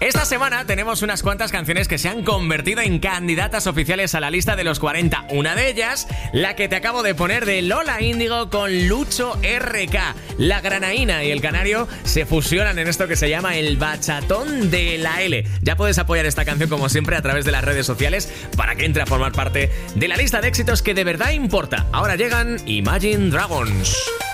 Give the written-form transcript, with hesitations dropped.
Esta semana tenemos unas cuantas canciones que se han convertido en candidatas oficiales a la lista de los 40. Una de ellas, la que te acabo de poner de Lola Índigo con Lucho RK. La granaína y el canario se fusionan en esto que se llama el bachatón de la L. Ya puedes apoyar esta canción como siempre a través de las redes sociales para que entre a formar parte de la lista de éxitos que de verdad importa. Ahora llegan Imagine Dragons.